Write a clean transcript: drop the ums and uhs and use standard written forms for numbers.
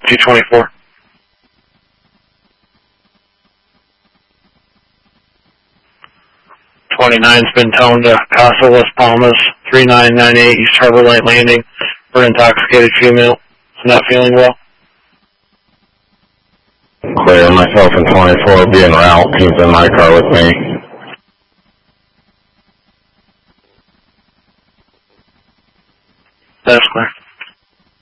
224. '29's been towed to Casa Las Palmas, 3998 East Harbor Light Landing for intoxicated female. Not feeling well. Clear. Myself and 24 will be en route. He's in my car with me. That's clear.